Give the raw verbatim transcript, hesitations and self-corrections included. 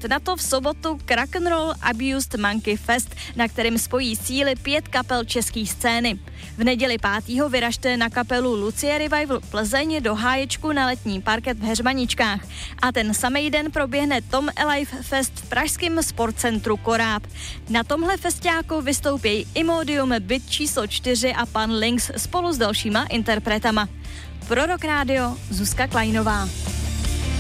hned na to v sobotu Rock'n'Roll Abused Monkey Fest, na kterém spojí síly pět kapel české scény. V neděli pátého vyražte na kapelu Lucie Revival Plzeň do háječku na letní parket v Heřmaničkách. A ten samý den proběhne Tom Alive Fest v pražském sportcentru Koráb. Na tomhle festiáku vystoupí Imodium, Byt číslo čtyři a Pan Lynx spolu s dalšíma interpretama. Pro Rock Radio Zuzka Klajnová.